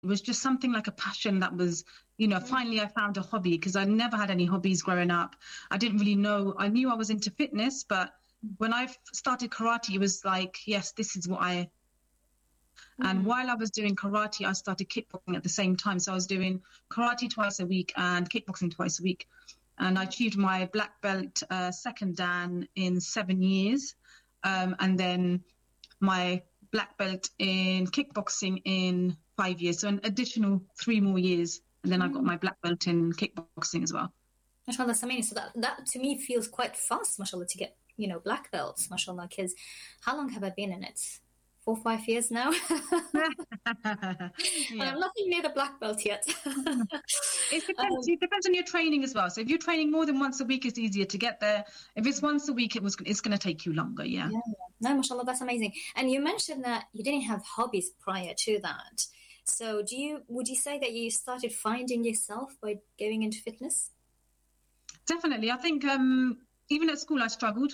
It was just something like a passion that was, finally I found a hobby, because I never had any hobbies growing up. I didn't really know. I knew I was into fitness, but when I started karate, it was like, yes, this is what I. And while I was doing karate, I started kickboxing at the same time. So I was doing karate twice a week and kickboxing twice a week. And I achieved my black belt second dan in 7 years. And then my black belt in kickboxing in 5 years. So an additional 3 more years. And then I got my black belt in kickboxing as well. MashaAllah, that's amazing. So that to me feels quite fast, MashaAllah, to get, black belts, MashaAllah, because how long have I been in it? 4 or 5 years now. And I'm nothing near the black belt yet. It depends on your training as well. So if you're training more than once a week, it's easier to get there. If it's once a week, it's going to take you longer. Yeah. No, mashallah, that's amazing. And you mentioned that you didn't have hobbies prior to that. So would you say that you started finding yourself by going into fitness? Definitely. I think even at school I struggled.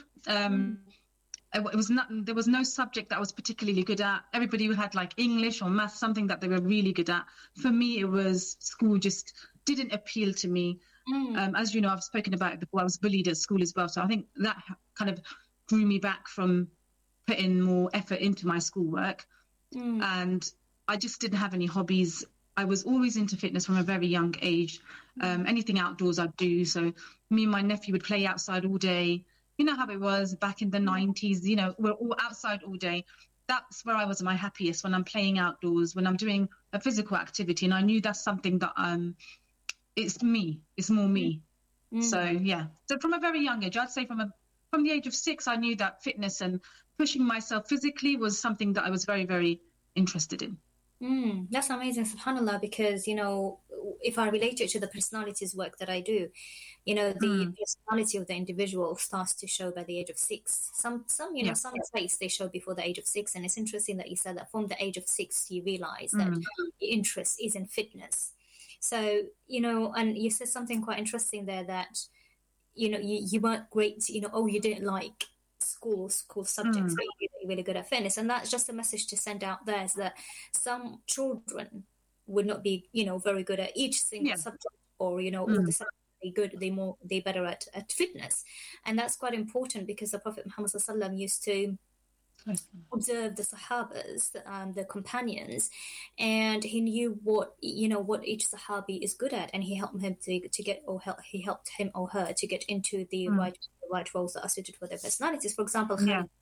There was no subject that I was particularly good at. Everybody who had like English or math, something that they were really good at. For me, it was school just didn't appeal to me. As you know, I've spoken about it before. I was bullied at school as well. So I think that kind of drew me back from putting more effort into my schoolwork. And I just didn't have any hobbies. I was always into fitness from a very young age. Anything outdoors I'd do. So me and my nephew would play outside all day. You know how it was back in the 90s, we're all outside all day. That's where I was my happiest, when I'm playing outdoors, when I'm doing a physical activity. And I knew that's something that it's me, it's more me. So, yeah. So from a very young age, I'd say from the age of 6, I knew that fitness and pushing myself physically was something that I was very, very interested in. That's amazing, subhanAllah, because, if I relate it to the personalities work that I do, the personality of the individual starts to show by the age of 6. Some traits they show before the age of 6. And it's interesting that you said that from the age of 6, you realize that your interest is in fitness. So, and you said something quite interesting there that, you weren't great, you didn't like school subjects, but you're really good at fitness. And that's just a message to send out there, is that some children would not be, very good at each single subject, or, all the subjects they good, they better at fitness. And that's quite important, because the Prophet Muhammad Sallallahu Alaihi Wasallam used to observe the Sahabas, the companions, and he knew what each Sahabi is good at, and he helped him he helped him or her to get into the right roles that are suited for their personalities. For example,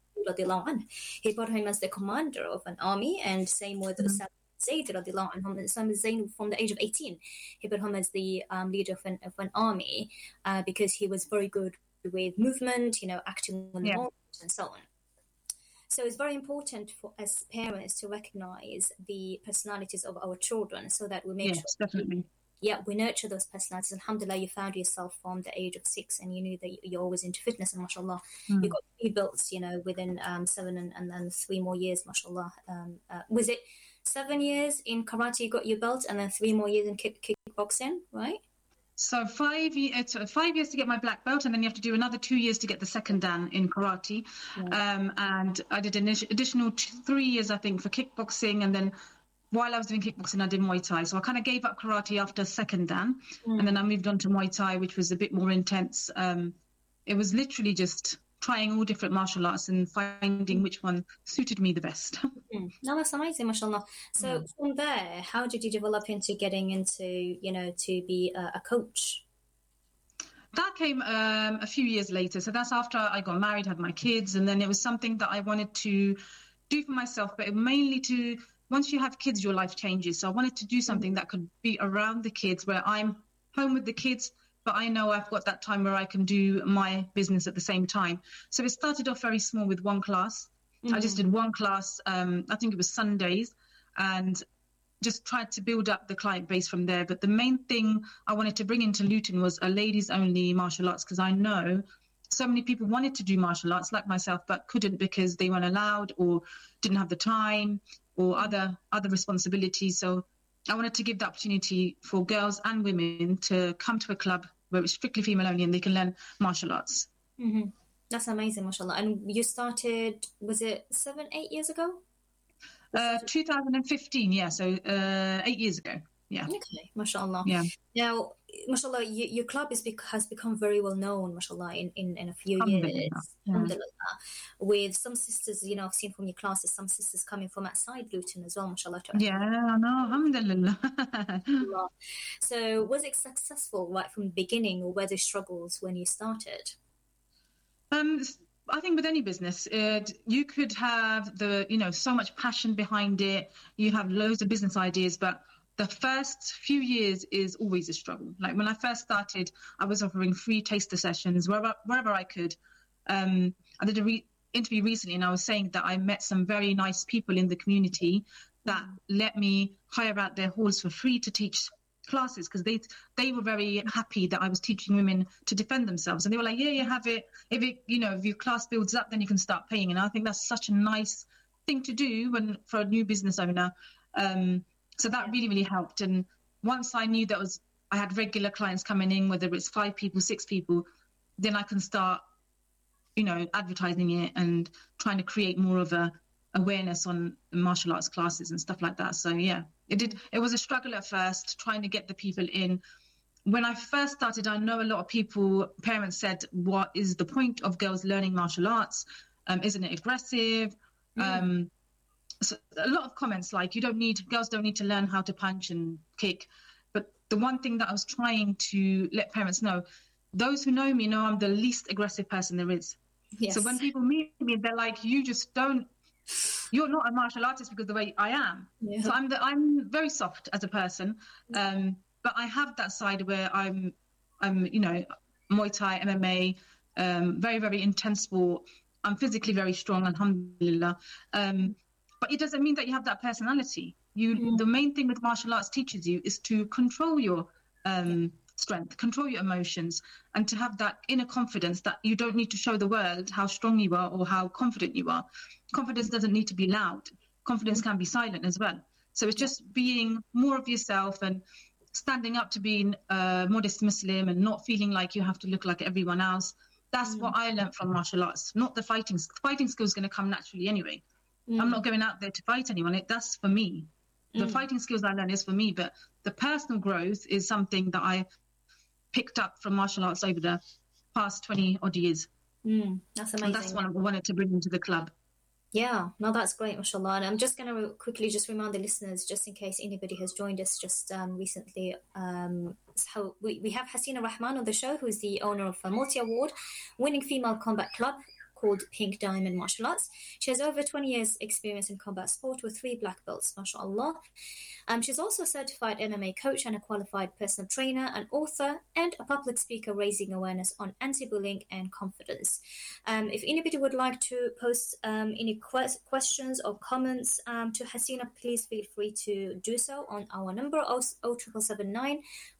he put him as the commander of an army, and same with Zayd radiallahu anhu. Same with Zayd from the age of 18. He put him as the leader of an army, because he was very good with movement, acting on the moment, and so on. So it's very important for as parents to recognize the personalities of our children, so that we make sure definitely. We nurture those personalities. Alhamdulillah, you found yourself from the age of 6, and you knew that you're always into fitness, and mashallah, you got 3 belts, within 7 and then 3 more years, mashallah. Was it 7 years in karate you got your belt, and then 3 more years in kickboxing, right? So 5 years to get my black belt, and then you have to do another 2 years to get the second dan in karate. And I did an additional 3 years, I think, for kickboxing, and then while I was doing kickboxing, I did Muay Thai. So I kind of gave up karate after second dan, and then I moved on to Muay Thai, which was a bit more intense. It was literally just trying all different martial arts and finding which one suited me the best. No, that's amazing, mashallah. So from there, how did you develop into getting into, to be a coach? That came a few years later. So that's after I got married, had my kids, and then it was something that I wanted to do for myself, but mainly once you have kids, your life changes. So I wanted to do something that could be around the kids, where I'm home with the kids, but I know I've got that time where I can do my business at the same time. So it started off very small with one class. I just did one class, I think it was Sundays, and just tried to build up the client base from there. But the main thing I wanted to bring into Luton was a ladies-only martial arts, because I know so many people wanted to do martial arts like myself, but couldn't because they weren't allowed or didn't have the time or other responsibilities. So I wanted to give the opportunity for girls and women to come to a club where it's strictly female only and they can learn martial arts. That's amazing, mashallah. And you started, was it 7-8 years ago? 2015, yeah, so 8 years ago. Yeah. Okay, mashallah. Yeah. Now, mashallah, your club has become very well known, mashallah, in a few Alhamdulillah. years. Yeah. Alhamdulillah. With some sisters, I've seen from your classes, some sisters coming from outside Luton as well, mashallah. Yeah, I know, alhamdulillah. So was it successful right from the beginning, or were there struggles when you started? I think with any business, you could have so much passion behind it. You have loads of business ideas, but the first few years is always a struggle. Like when I first started, I was offering free taster sessions wherever I could. I did an interview recently, and I was saying that I met some very nice people in the community that let me hire out their halls for free to teach classes, because they were very happy that I was teaching women to defend themselves, and they were like, yeah, you have it. If your class builds up, then you can start paying. And I think that's such a nice thing to do for a new business owner. So that really, really helped. And once I knew I had regular clients coming in, whether it's 5 people, 6 people, then I can start, advertising it and trying to create more of a awareness on martial arts classes and stuff like that. So yeah, it was a struggle at first, trying to get the people in. When I first started, I know a lot of parents said, what is the point of girls learning martial arts? Isn't it aggressive? So a lot of comments like, girls don't need to learn how to punch and kick. But the one thing that I was trying to let parents know, those who know me know I'm the least aggressive person there is. Yes. So when people meet me, they're like, you're not a martial artist because the way I am. Yeah. So I'm very soft as a person. But I have that side where I'm Muay Thai, MMA, very, very intense sport. I'm physically very strong, alhamdulillah. But it doesn't mean that you have that personality. The main thing with martial arts teaches you is to control your strength, control your emotions, and to have that inner confidence that you don't need to show the world how strong you are or how confident you are. Confidence doesn't need to be loud. Confidence can be silent as well. So it's just being more of yourself and standing up to being a modest Muslim and not feeling like you have to look like everyone else. That's what I learned from martial arts, not the fighting. Fighting skill is going to come naturally anyway. I'm not going out there to fight anyone. That's for me. The fighting skills I learned is for me, but the personal growth is something that I picked up from martial arts over the past 20 odd years. That's amazing. And that's what I wanted to bring into the club. Yeah, no, that's great, mashallah. And I'm just going to quickly just remind the listeners, just in case anybody has joined us just recently, so we have Hasina Rahman on the show, who is the owner of a multi-award winning female combat club called Pink Diamond Martial Arts. She has over 20 years experience in combat sport with 3 black belts, mashallah. She's also a certified MMA coach and a qualified personal trainer, an author, and a public speaker raising awareness on anti-bullying and confidence. If anybody would like to post any questions or comments to Hasina, please feel free to do so on our number 07779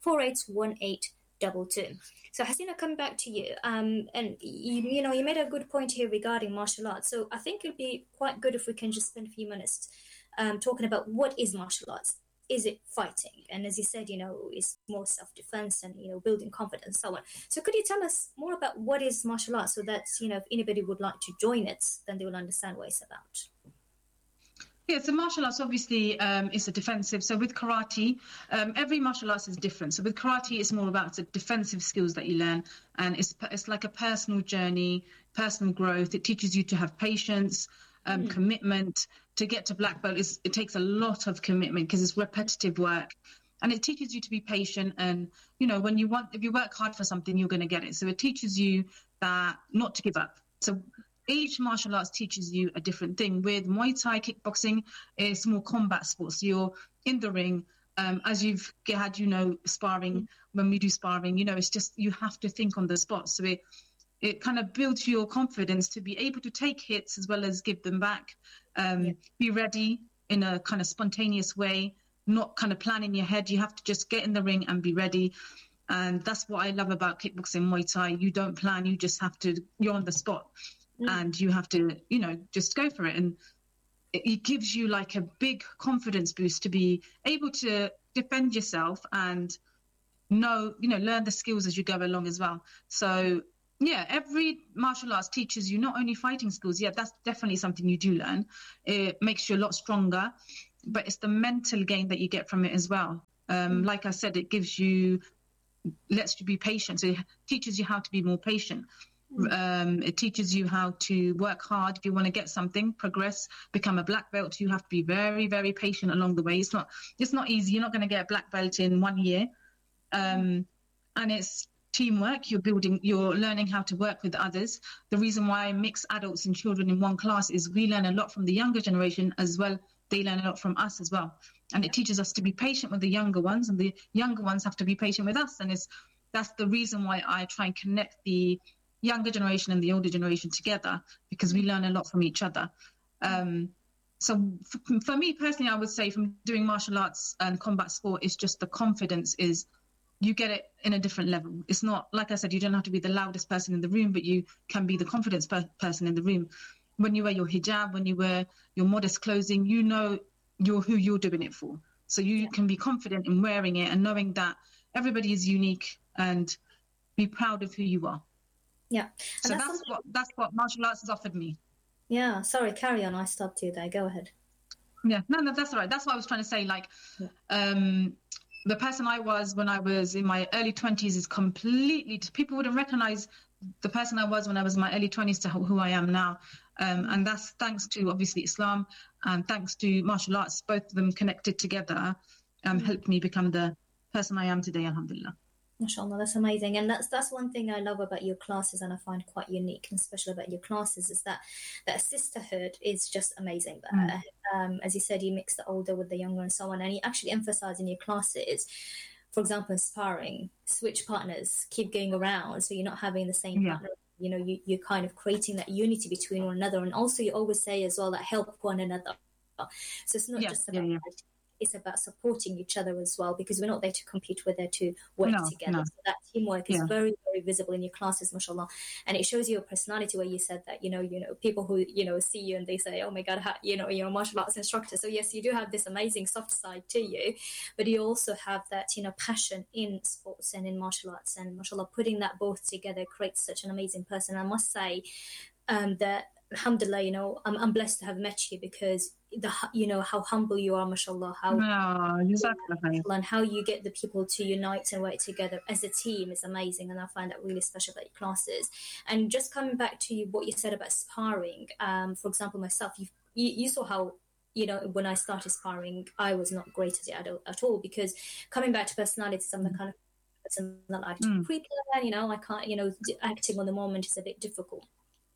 481822. So Hasina, coming back to you, and you made a good point here regarding martial arts. So I think it'd be quite good if we can just spend a few minutes talking about what is martial arts. Is it fighting? And as you said, it's more self-defense and building confidence and so on. So could you tell us more about what is martial arts, so that if anybody would like to join it, then they will understand what it's about? Yeah, so martial arts obviously is a defensive. So with karate, every martial arts is different. So with karate, it's more about the defensive skills that you learn, and it's like a personal journey, personal growth. It teaches you to have patience, commitment. To get to black belt, it takes a lot of commitment because it's repetitive work, and it teaches you to be patient. And if you work hard for something, you're going to get it. So it teaches you that not to give up. So each martial arts teaches you a different thing. With Muay Thai, kickboxing, it's more combat sports. So you're in the ring, as you've had, sparring. When we do sparring, it's just you have to think on the spot. So it kind of builds your confidence to be able to take hits as well as give them back. Be ready in a kind of spontaneous way, not kind of plan in your head. You have to just get in the ring and be ready. And that's what I love about kickboxing, Muay Thai. You don't plan, you're on the spot. And you have to, just go for it. And it gives you like a big confidence boost to be able to defend yourself and learn the skills as you go along as well. So Yeah, every martial arts teaches you not only fighting skills. Yeah, that's definitely something you do learn. It makes you a lot stronger, but it's the mental gain that you get from it as well. Like I said, it gives you, lets you be patient. So it teaches you how to be more patient. It teaches you how to work hard. If you want to get something, progress, become a black belt, you have to be very, very patient along the way. It's not easy. You're not going to get a black belt in 1 year. And it's teamwork. You're learning how to work with others. The reason why I mix adults and children in one class is we learn a lot from the younger generation as well. They learn a lot from us as well. And it teaches us to be patient with the younger ones, and the younger ones have to be patient with us. And that's the reason why I try and connect the younger generation and the older generation together, because we learn a lot from each other. So for me personally, I would say from doing martial arts and combat sport, it's just the confidence is, you get it in a different level. It's not, like I said, you don't have to be the loudest person in the room, but you can be the confidence person in the room. When you wear your hijab, when you wear your modest clothing, you know who you're doing it for. So you can be confident in wearing it and knowing that everybody is unique, and be proud of who you are. Yeah. And so that's what martial arts has offered me. Yeah. Sorry, carry on. I stopped you there. Go ahead. Yeah. No, that's all right. That's what I was trying to say. Like, the person I was when I was in my early 20s is completely, people wouldn't recognize the person I was when I was in my early 20s to who I am now. And that's thanks to obviously Islam and thanks to martial arts. Both of them connected together helped me become the person I am today, alhamdulillah. MashaAllah, that's amazing. And that's one thing I love about your classes, and I find quite unique and special about your classes, is that sisterhood is just amazing. As you said, you mix the older with the younger and so on, and you actually emphasize in your classes, for example, sparring, switch partners, keep going around, so you're not having the same partner. You know, you're kind of creating that unity between one another. And also you always say as well that help one another. So it's not just about it's about supporting each other as well, because we're not there to compete, we're there to work together. So that teamwork is very, very visible in your classes, mashallah. And it shows your personality, where you said that, you know, people who, see you and they say, oh my God, you're a martial arts instructor. So yes, you do have this amazing soft side to you, but you also have that, passion in sports and in martial arts, and mashallah, putting that both together creates such an amazing person. I must say that alhamdulillah, I'm blessed to have met you, because how humble you are, mashallah, and how you get the people to unite and work together as a team is amazing. And I find that really special about your classes. And just coming back to what you said about sparring, for example, myself, you saw how, when I started sparring, I was not great at it at all, because coming back to personalities, I'm the kind of person that I like to pre-plan, I can't, acting on the moment is a bit difficult.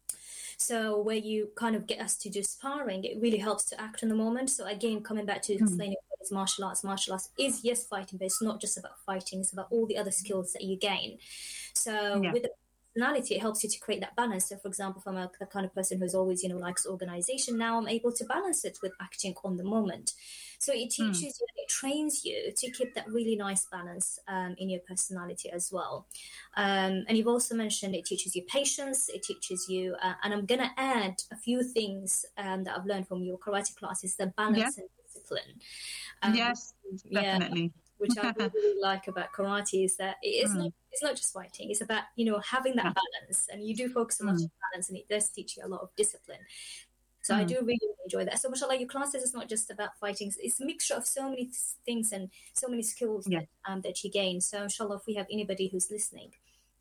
So where you kind of get us to do sparring, it really helps to act in the moment. So again, coming back to explaining what is martial arts is, yes, fighting, but it's not just about fighting. It's about all the other skills that you gain. So with the personality, it helps you to create that balance. So for example, if I'm the kind of person who's always, likes organization, now I'm able to balance it with acting on the moment. So it teaches you, it trains you to keep that really nice balance in your personality as well. And you've also mentioned it teaches you patience, it teaches you, and I'm going to add a few things that I've learned from your karate classes, the balance and discipline. Yes, definitely. Which I really like about karate is that it's not just fighting. It's about, having that balance, and you do focus a lot on balance, and it does teach you a lot of discipline. So I do really enjoy that. So mashallah, your classes is not just about fighting. It's a mixture of so many things and so many skills that you gain. So inshallah, if we have anybody who's listening,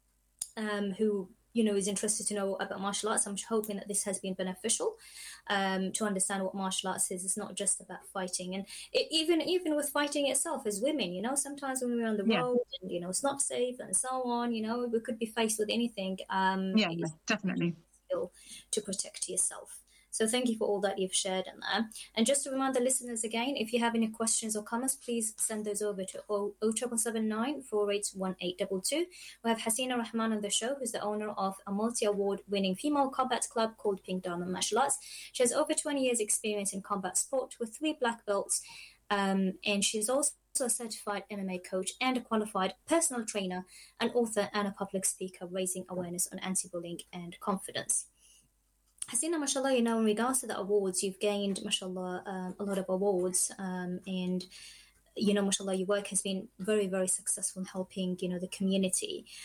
who is interested to know about martial arts, I'm hoping that this has been beneficial to understand what martial arts is. It's not just about fighting, and even with fighting itself as women, sometimes when we're on the road and it's not safe and so on, we could be faced with anything. Definitely skill to protect yourself. So thank you for all that you've shared in there. And just to remind the listeners again, if you have any questions or comments, please send those over to 0779 481822. We have Hasina Rahman on the show, who's the owner of a multi-award winning female combat club called Pink Diamond Martial Arts. She has over 20 years experience in combat sport with 3 black belts. And she's also a certified MMA coach and a qualified personal trainer, an author and a public speaker, raising awareness on anti-bullying and confidence. Hasina, mashallah, in regards to the awards, you've gained, mashallah, a lot of awards, and, mashallah, your work has been very, very successful in helping, the community.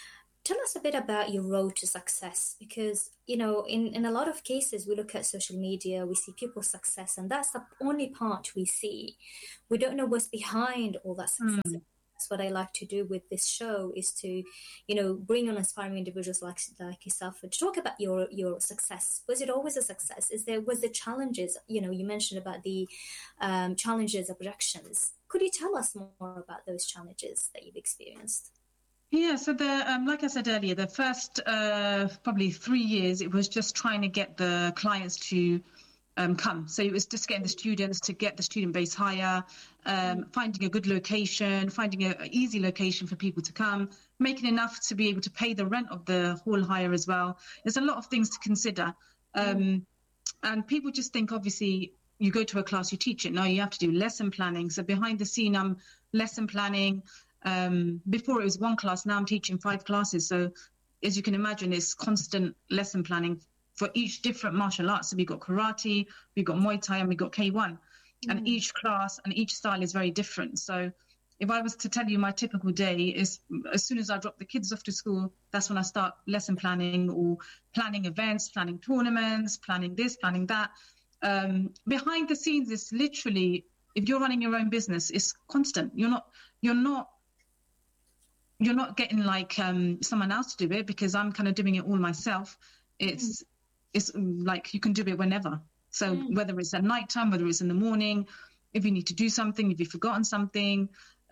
tell us a bit about your road to success, because in a lot of cases we look at social media, we see people's success, and that's the only part we see. We don't know what's behind all that success. That's what I like to do with this show, is to bring on inspiring individuals like yourself to talk about your success. Was it always a success? Was the challenges, you mentioned about the challenges of rejections. Could you tell us more about those challenges that you've experienced? Yeah, so like I said earlier, the first probably 3 years, it was just trying to get the clients to come. So it was just getting the students, to get the student base higher, finding a good location, finding an easy location for people to come, making enough to be able to pay the rent of the hall hire as well. There's a lot of things to consider. And people just think, obviously, you go to a class, you teach it. No, you have to do lesson planning. So behind the scene, I'm lesson planning. Before it was 1 class, now I'm teaching 5 classes. So as you can imagine, it's constant lesson planning for each different martial arts. So we've got karate, we've got Muay Thai, and we've got K1. And each class and each style is very different. So if I was to tell you my typical day is, as soon as I drop the kids off to school, that's when I start lesson planning, or planning events, planning tournaments, planning this, planning that. Behind the scenes is literally, if you're running your own business, it's constant. You're not getting like someone else to do it, because I'm kind of doing it all myself. It's like you can do it whenever. So whether it's at nighttime, whether it's in the morning, if you need to do something, if you've forgotten something,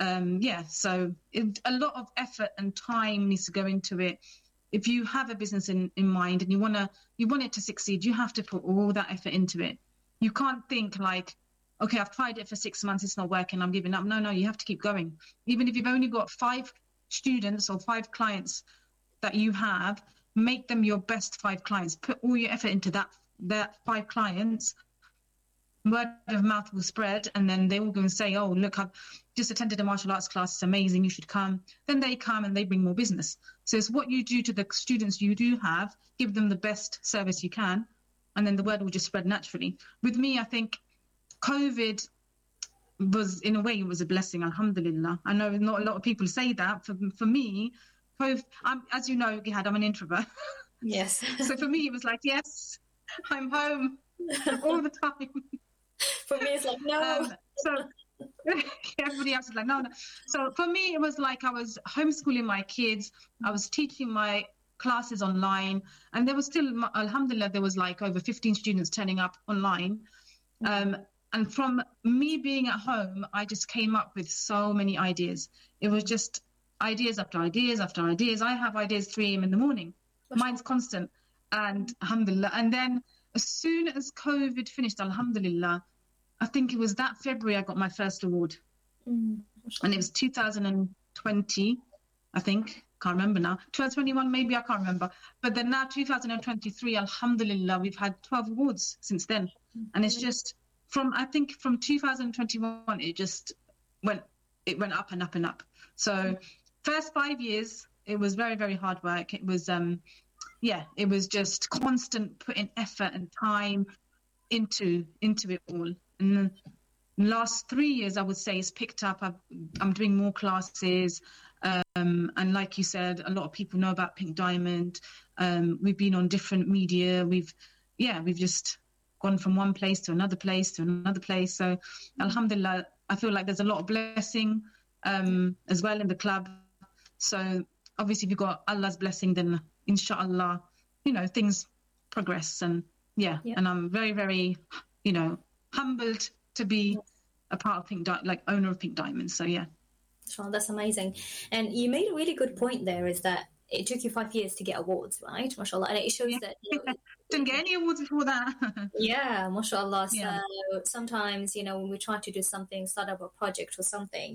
so a lot of effort and time needs to go into it. If you have a business in mind and you want it to succeed, you have to put all that effort into it. You can't think like, okay, I've tried it for 6 months, it's not working, I'm giving up. No, you have to keep going. Even if you've only got 5 students or 5 clients that you have, make them your best 5 clients. Put all your effort into that 5 clients. Word of mouth will spread, and then they will go and say, oh, look, I've just attended a martial arts class, it's amazing, you should come. Then they come and they bring more business. So it's what you do to the students you do have, give them the best service you can, and then the word will just spread naturally. With me, I think COVID was, in a way, it was a blessing, alhamdulillah. I know not a lot of people say that. For me, as you know, Gihad, I'm an introvert. Yes. So for me, it was like, yes, I'm home all the time. For me, it's like, no. So everybody else is like, no. So for me, it was like I was homeschooling my kids. I was teaching my classes online. And there was still, alhamdulillah, there was like over 15 students turning up online. And from me being at home, I just came up with so many ideas. It was just ideas after ideas after ideas. I have ideas 3 a.m. in the morning. Mine's constant. And alhamdulillah. And then as soon as COVID finished, alhamdulillah, I think it was that February I got my first award. And it was 2020, I think. Can't remember now. 2021, maybe, I can't remember. But then now 2023, alhamdulillah, we've had 12 awards since then. And it's just... From 2021, it just went up and up and up. So first 5 years, it was very, very hard work. It was, it was just constant putting effort and time into it all. And then the last 3 years, I would say, it's picked up. I'm doing more classes. And like you said, a lot of people know about Pink Diamond. We've been on different media. We've just gone from one place to another place to another place. So alhamdulillah, I feel like there's a lot of blessing as well in the club. So obviously if you've got Allah's blessing, then inshallah, things progress. And and I'm very, very, humbled to be a part of owner of Pink Diamond. So Sure, that's amazing. And you made a really good point there, is that it took you 5 years to get awards, right? MashaAllah. And it shows that... Didn't get any awards before that. Yeah, MashaAllah. So sometimes, when we try to do something, start up a project or something,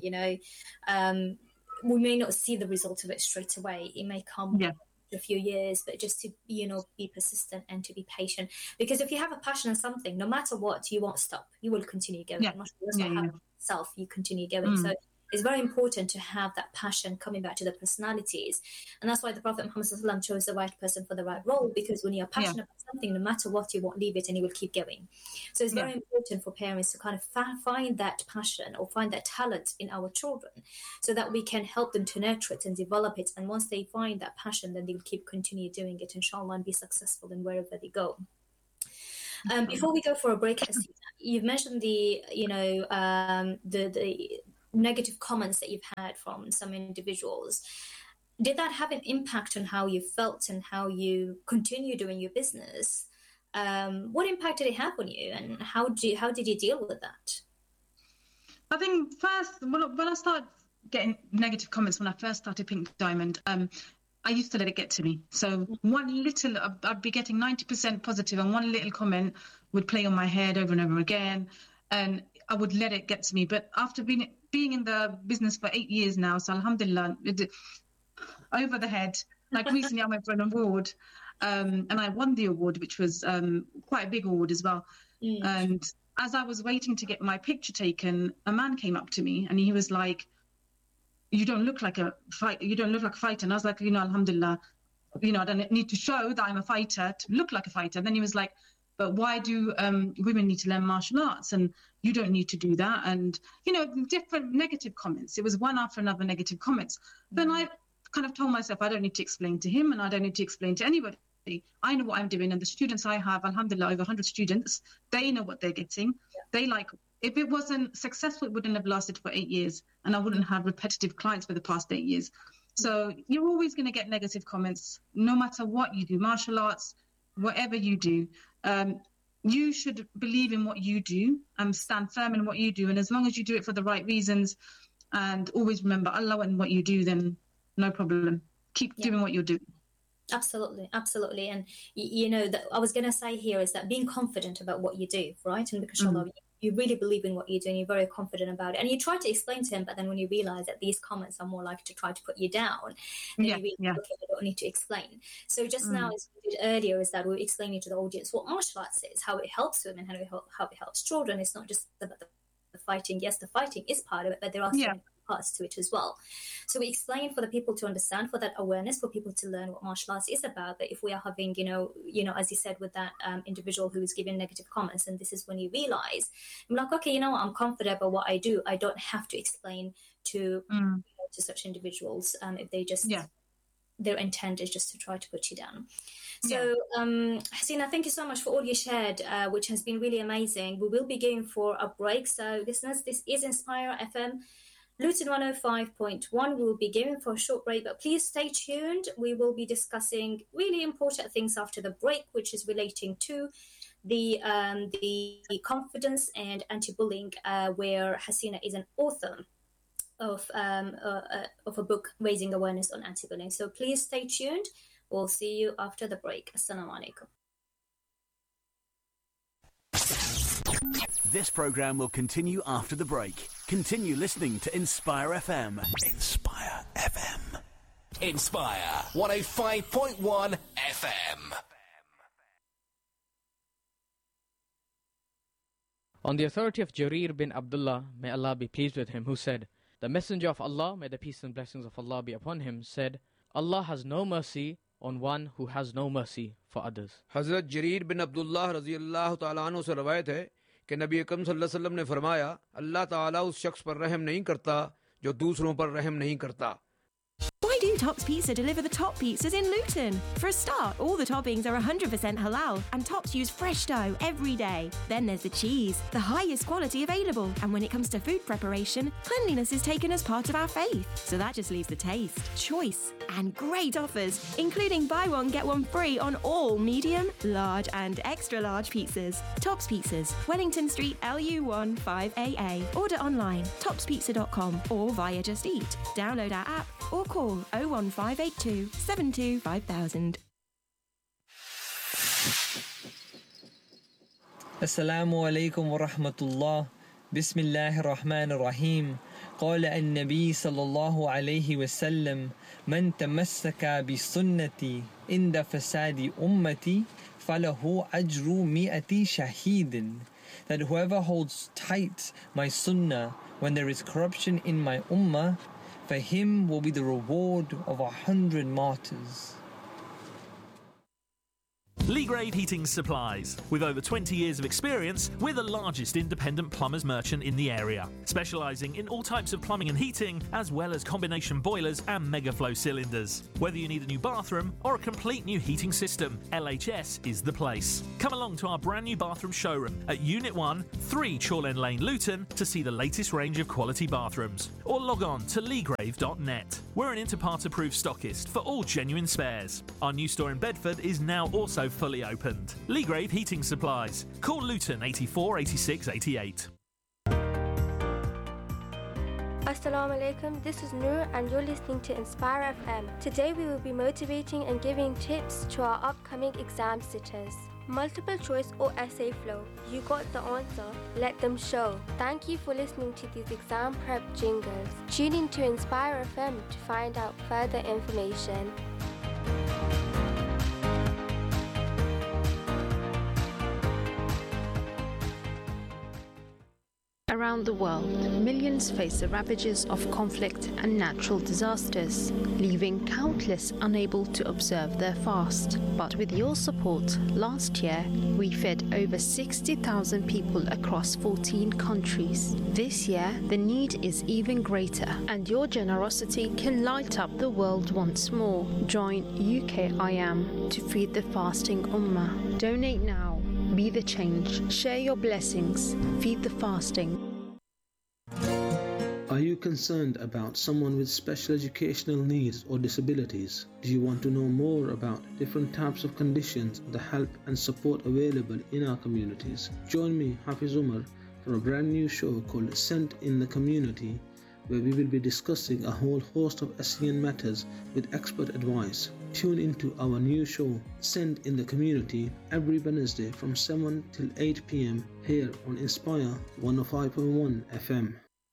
we may not see the result of it straight away. It may come a few years, but just to, be persistent and to be patient. Because if you have a passion in something, no matter what, you won't stop. You will continue going. MashaAllah, you continue going. So it's very important to have that passion coming back to the personalities. And that's why the Prophet Muhammad ﷺ chose the right person for the right role, because when you're passionate about something, no matter what, you won't leave it and you will keep going. So it's very important for parents to kind of find that passion or find that talent in our children, so that we can help them to nurture it and develop it. And once they find that passion, then they'll continue doing it, inshallah, and be successful in wherever they go. Before we go for a break, you've mentioned the negative comments that you've had from some individuals. Did that have an impact on how you felt and how you continue doing your business? What impact did it have on you, and how did you deal with that? I think first, when I started getting negative comments when I first started Pink Diamond, I used to let it get to me. So I'd be getting 90% positive, and one little comment would play on my head over and over again, and I would let it get to me. But after being in the business for 8 years now, so alhamdulillah, over the head. Like recently I went for an award, and I won the award, which was quite a big award as well. And as I was waiting to get my picture taken, a man came up to me and he was like, you don't look like a fighter. And I was like, alhamdulillah, I don't need to show that I'm a fighter to look like a fighter. And then he was like, but why do women need to learn martial arts? And you don't need to do that. And, different negative comments. It was one after another negative comments. Then I kind of told myself, I don't need to explain to him, and I don't need to explain to anybody. I know what I'm doing. And the students I have, alhamdulillah, over 100 students, they know what they're getting. They if it wasn't successful, it wouldn't have lasted for 8 years, and I wouldn't have repetitive clients for the past 8 years. So you're always going to get negative comments, no matter what you do, martial arts, whatever you do. You should believe in what you do and stand firm in what you do. And as long as you do it for the right reasons and always remember Allah and what you do, then no problem. Keep doing what you're doing. Absolutely. And I was going to say here is that being confident about what you do, right? And because you really believe in what you do and you're very confident about it, and you try to explain to him, but then when you realize that these comments are more like to try to put you down, then you realize, okay, I don't need to explain. So just now, as we did earlier, is that we're explaining to the audience what martial arts is, how it helps women, how it helps children. It's not just about the fighting. Yes, the fighting is part of it, but there are some parts to it as well. So we explain for the people to understand, for that awareness, for people to learn what martial arts is about. But if we are having, as you said with that individual who is giving negative comments, and this is when you realize, I'm like, okay, I'm confident about what I do. I don't have to explain to to such individuals if they just their intent is just to try to put you down. So, Hasina, thank you so much for all you shared, which has been really amazing. We will be going for a break. So, listeners, this is Inspire FM. Luton 105.1. We will be going for a short break, but please stay tuned. We will be discussing really important things after the break, which is relating to the confidence and anti-bullying, where Hasina is an author of a book raising awareness on anti-bullying. So please stay tuned. We'll see you after the break. Assalamu alaikum. This program will continue after the break. Continue listening to Inspire FM. Inspire FM. Inspire 105.1 FM. On the authority of Jarir bin Abdullah, may Allah be pleased with him, who said, the Messenger of Allah, may the peace and blessings of Allah be upon him, said, Allah has no mercy on one who has no mercy for others. Hazrat Jarir bin Abdullah रज़ियल्लाहु ताला अन्हु से रवायत है कि नबी अकरम सल्लल्लाहु अलैहि वसल्लम ने फरमाया, अल्लाह ताला उस शख्स पर रहम नहीं करता जो दूसरों पर रहम नहीं करता. Why do Tops Pizza deliver the top pizzas in Luton? For a start, all the toppings are 100% halal, and Tops use fresh dough every day. Then there's the cheese, the highest quality available. And when it comes to food preparation, cleanliness is taken as part of our faith. So that just leaves the taste, choice, and great offers, including buy one, get one free on all medium, large, and extra large pizzas. Tops Pizzas, Wellington Street, LU1 5AA. Order online, topspizza.com, or via Just Eat. Download our app or call 01582 72 5000. Assalamu alaikum wa rahmatullah. Bismillahir Rahmanir Rahim. قال النبي صلى الله عليه وسلم من تمسك بسنتي عند فساد أمتي فله أجر 100 شهيد. That whoever holds tight my sunnah when there is corruption in my ummah, for him will be the reward of 100 martyrs. Leagrave Heating Supplies. With over 20 years of experience, we're the largest independent plumbers merchant in the area, specialising in all types of plumbing and heating, as well as combination boilers and megaflow cylinders. Whether you need a new bathroom or a complete new heating system, LHS is the place. Come along to our brand new bathroom showroom at Unit 1, 3 Chorlend Lane, Luton, to see the latest range of quality bathrooms. Or log on to leagrave.net. We're an Interpart-approved stockist for all genuine spares. Our new store in Bedford is now also fully opened. Leagrave Heating Supplies. Call Luton 84 86 88. Assalamu alaikum, this is Noor and you're listening to Inspire FM. Today we will be motivating and giving tips to our upcoming exam sitters. Multiple choice or essay flow. You got the answer, let them show. Thank you for listening to these exam prep jingles. Tune in to Inspire FM to find out further information. Around the world, millions face the ravages of conflict and natural disasters, leaving countless unable to observe their fast. But with your support, last year we fed over 60,000 people across 14 countries. This year, the need is even greater, and your generosity can light up the world once more. Join UKIM to feed the fasting Ummah. Donate now. Be the change. Share your blessings. Feed the fasting. Are you concerned about someone with special educational needs or disabilities? Do you want to know more about different types of conditions, the help and support available in our communities? Join me, Hafiz Umar, for a brand new show called Sent in the Community, where we will be discussing a whole host of SEN matters with expert advice. Tune into our new show, Sent in the Community, every Wednesday from 7 till 8 p.m. here on Inspire 105.1 FM.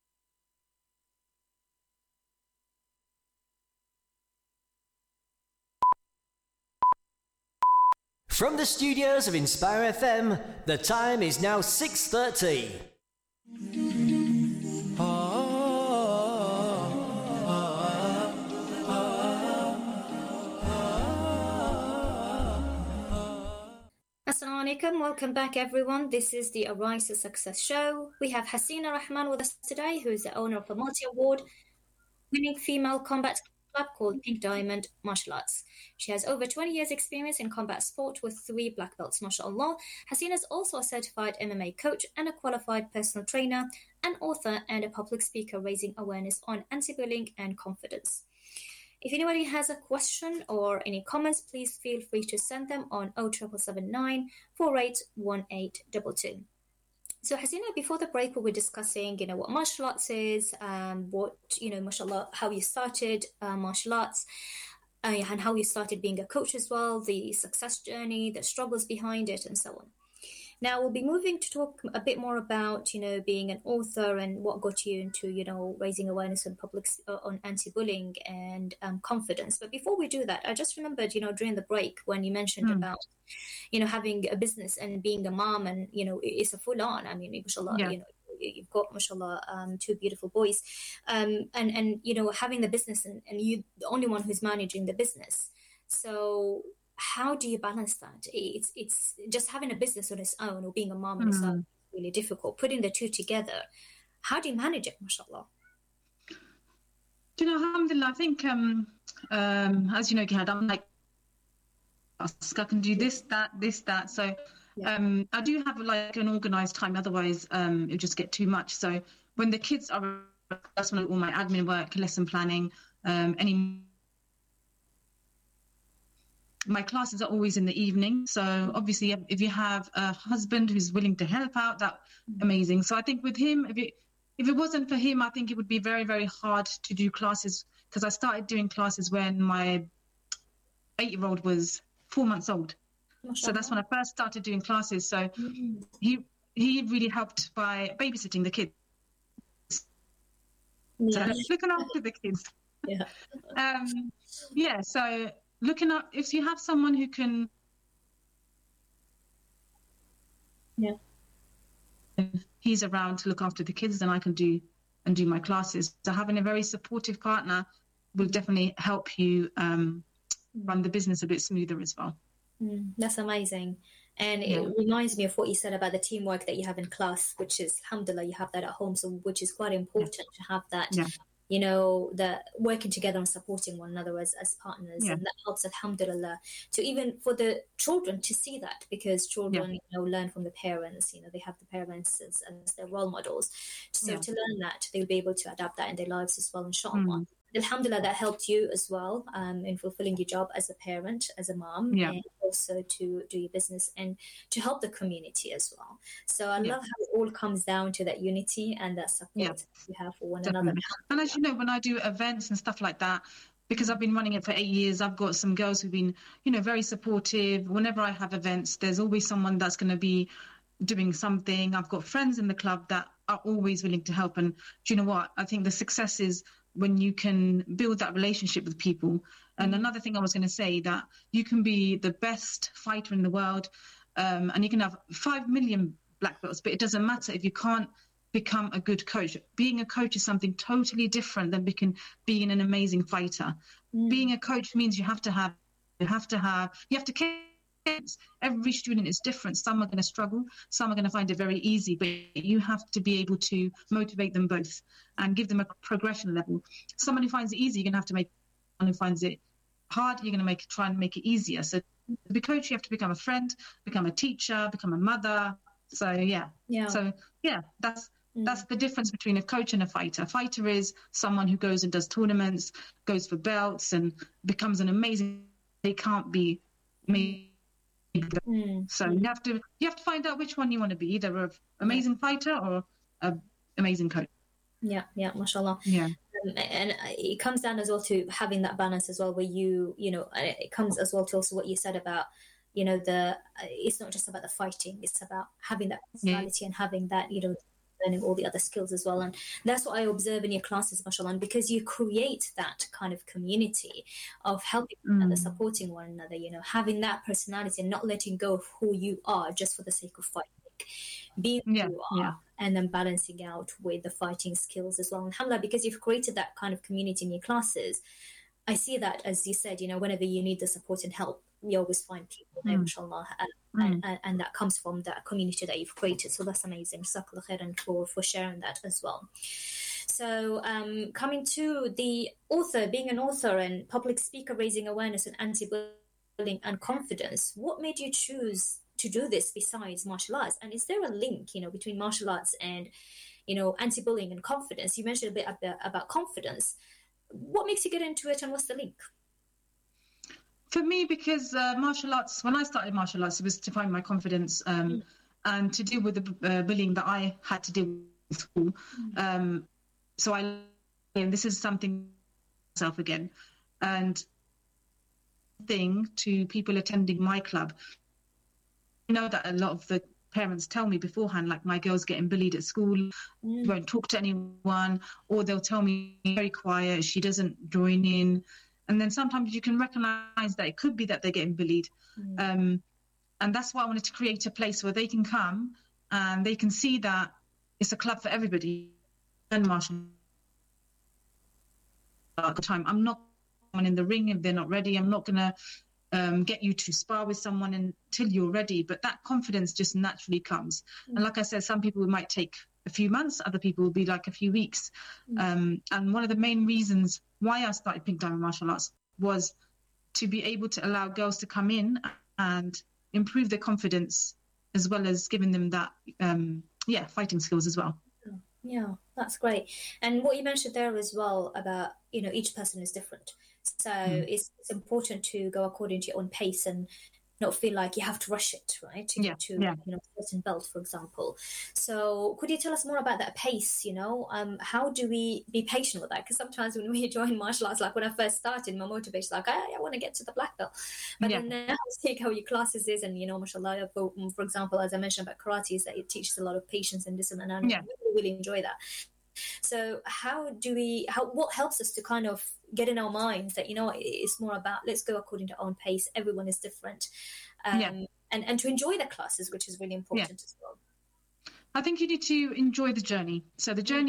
From the studios of Inspire FM, the time is now 6:30. Assalamu alaikum, welcome back everyone. This is the Arise to Success show. We have Hasina Rahman with us today, who is the owner of a multi-award winning female combat club called Pink Diamond Martial Arts. She has over 20 years experience in combat sport with 3 black belts, mashallah. Hasina is also a certified MMA coach and a qualified personal trainer, an author and a public speaker raising awareness on anti-bullying and confidence. If anybody has a question or any comments, please feel free to send them on 07779 481822. So Hasina, before the break, we were discussing, what martial arts is, what, mashallah, how you started martial arts, and how you started being a coach as well, the success journey, the struggles behind it, and so on. Now we'll be moving to talk a bit more about, being an author and what got you into, raising awareness on on anti-bullying and confidence. But before we do that, I just remembered, during the break when you mentioned about, having a business and being a mom, and it's a full on. I mean, mashallah, you've got, mashallah, 2 beautiful boys, and having the business and you the only one who's managing the business. So how do you balance that? It's just having a business on its own or being a mom on its own is really difficult. Putting the two together, how do you manage it, mashallah? Alhamdulillah, I think, as you know, Gihad, I'm like, I can do this, that. So I do have like an organized time, otherwise it'll just get too much. So when the kids are, that's when all my admin work, lesson planning, my classes are always in the evening. So obviously if you have a husband who's willing to help out, that's amazing. So I think with him, if it wasn't for him, I think it would be very, very hard to do classes, because I started doing classes when my 8-year-old was 4 months old. So that's when I first started doing classes. So he really helped by babysitting the kids. So looking after the kids. So looking up, if you have someone who can he's around to look after the kids, then I can do and do my classes. So having a very supportive partner will definitely help you run the business a bit smoother as well. That's amazing. And it reminds me of what you said about the teamwork that you have in class, which is, alhamdulillah, you have that at home, so which is quite important to have that, you know, the working together and supporting one another as partners. And that helps, alhamdulillah, to even for the children to see that, because children, you know, learn from the parents, you know, they have the parents as their role models. So to learn that, they'll be able to adapt that in their lives as well, inshallah. Alhamdulillah, that helped you as well in fulfilling your job as a parent, as a mom, and also to do your business and to help the community as well. So I love how it all comes down to that unity and that support you have for one another. And as you know, when I do events and stuff like that, because I've been running it for 8 years, I've got some girls who've been, you know, very supportive. Whenever I have events, there's always someone that's going to be doing something. I've got friends in the club that are always willing to help. And do you know what? I think the success is when you can build that relationship with people. And another thing I was going to say, that you can be the best fighter in the world, and you can have 5 million black belts, but it doesn't matter if you can't become a good coach. Being a coach is something totally different than being an amazing fighter. Being a coach means you have to care. Every student is different. Some are going to struggle, some are going to find it very easy, but you have to be able to motivate them both and give them a progression level. Someone who finds it easy, you're going to have to make someone who finds it hard, you're going to try and make it easier. So to be a coach, you have to become a friend, become a teacher, become a mother. So that's the difference between a coach and a fighter. A fighter is someone who goes and does tournaments, goes for belts, and becomes an amazing. They can't be made. So you have to find out which one you want to be, either an amazing fighter or an amazing coach. Mashallah. And it comes down as well to having that balance as well, where you know, it comes as well to also what you said about, you know, it's not just about the fighting, it's about having that personality and having that, you know, learning all the other skills as well. And that's what I observe in your classes, mashallah, and because you create that kind of community of helping one another, supporting one another, you know, having that personality and not letting go of who you are just for the sake of fighting, being who you are, and then balancing out with the fighting skills as well. And alhamdulillah, because you've created that kind of community in your classes, I see that, as you said, you know, whenever you need the support and help, you always find people there, mashallah, and that comes from that community that you've created. So that's amazing. Jazakallah khairan for sharing that as well. So coming to the author, being an author and public speaker, raising awareness and anti-bullying and confidence, what made you choose to do this besides martial arts? And is there a link, you know, between martial arts and, you know, anti-bullying and confidence? You mentioned a bit about confidence. What makes you get into it, and what's the link? For me, because martial arts, when I started martial arts, it was to find my confidence and to deal with the bullying that I had to deal with in school. So this is something myself again. And thing to people attending my club, you know that a lot of the parents tell me beforehand, like, my girl's getting bullied at school, won't talk to anyone, or they'll tell me very quiet, she doesn't join in. And then sometimes you can recognize that it could be that they're getting bullied. And that's why I wanted to create a place where they can come and they can see that it's a club for everybody. And martial at the time, I'm not someone in the ring if they're not ready. I'm not going to get you to spar with someone until you're ready. But that confidence just naturally comes. And like I said, some people might take a few months, other people will be like a few weeks. And one of the main reasons why I started Pink Diamond Martial Arts was to be able to allow girls to come in and improve their confidence, as well as giving them that, fighting skills as well. Yeah, that's great. And what you mentioned there as well about, you know, each person is different. So it's important to go according to your own pace and not feel like you have to rush it, right? To get to, you know, a certain belt, for example. So could you tell us more about that pace, you know? How do we be patient with that? Because sometimes when we join martial arts, like when I first started, my motivation is like, I want to get to the black belt. But then now see how your classes is, and, you know, mashallah, for example, as I mentioned about karate, is that it teaches a lot of patience and discipline, and I really enjoy that. So what helps us to kind of get in our minds that, you know, it's more about, let's go according to our own pace, everyone is different, and to enjoy the classes, which is really important as well. I think you need to enjoy the journey. So the journey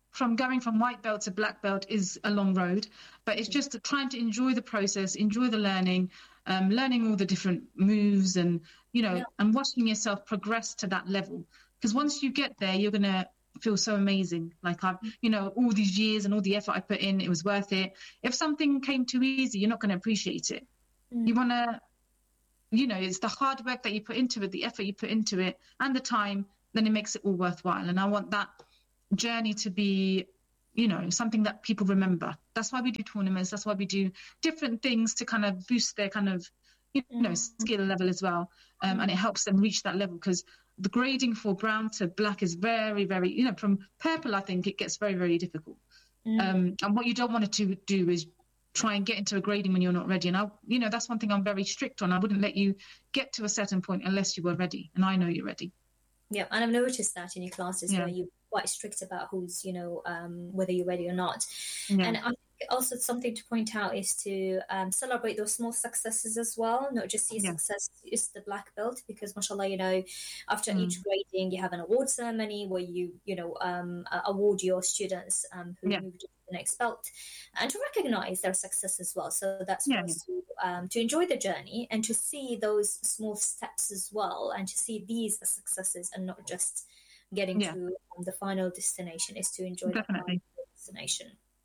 from going from white belt to black belt is a long road, but it's just trying to enjoy the process, enjoy the learning, learning all the different moves and, and watching yourself progress to that level. Because once you get there, you're going to feel so amazing. Like all these years and all the effort I put in, it was worth it. If something came too easy, you're not going to appreciate it. You want to, it's the hard work that you put into it, the effort you put into it and the time, then it makes it all worthwhile. And I want that journey to be, something that people remember. That's why we do tournaments. That's why we do different things to kind of boost their kind of, skill level as well. And it helps them reach that level, because the grading for brown to black is very, very, from purple, I think it gets very, very difficult. And what you don't want to do is try and get into a grading when you're not ready. And that's one thing I'm very strict on. I wouldn't let you get to a certain point unless you were ready. And I know you're ready. Yeah, and I've noticed that in your classes where you're quite strict about who's, whether you're ready or not. Yeah. And I think also something to point out is to celebrate those small successes as well, not just see success is the black belt, because mashallah, after each grading you have an award ceremony where you award your students who moved to the next belt, and to recognize their success as well. So that's for us to enjoy the journey and to see those small steps as well, and to see these as successes and not just getting to the final destination, is to enjoy the final destination.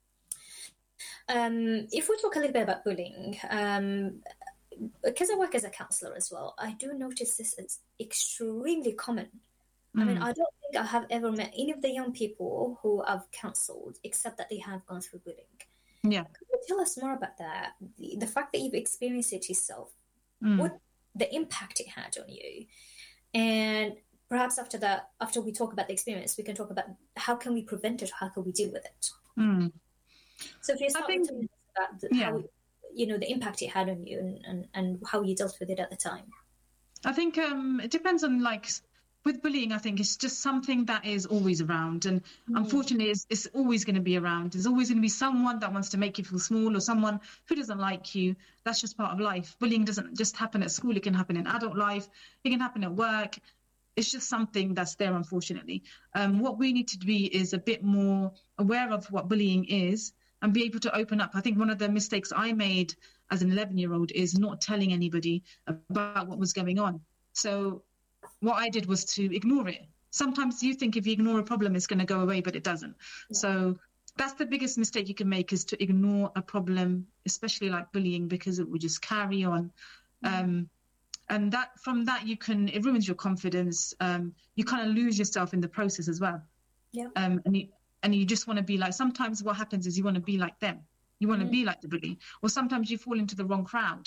If we talk a little bit about bullying, because I work as a counsellor as well, I do notice this is extremely common. I mean, I don't think I have ever met any of the young people who I've counselled except that they have gone through bullying. Yeah. Could you tell us more about that? The fact that you've experienced it yourself, what the impact it had on you, and perhaps after that, after we talk about the experience, we can talk about how can we prevent it, how can we deal with it. So if you start with how, the impact it had on you and how you dealt with it at the time. I think it depends on, with bullying, I think it's just something that is always around. And unfortunately, it's always going to be around. There's always going to be someone that wants to make you feel small, or someone who doesn't like you. That's just part of life. Bullying doesn't just happen at school. It can happen in adult life. It can happen at work. It's just something that's there, unfortunately. What we need to be is a bit more aware of what bullying is and be able to open up. I think one of the mistakes I made as an 11-year-old is not telling anybody about what was going on. So what I did was to ignore it. Sometimes you think if you ignore a problem, it's going to go away, but it doesn't. Yeah. So that's the biggest mistake you can make, is to ignore a problem, especially like bullying, because it will just carry on. And that from that, it ruins your confidence. You kind of lose yourself in the process as well. Yeah. And you just want to be like, sometimes what happens is you want to be like them. You want to be like the bully. Or sometimes you fall into the wrong crowd.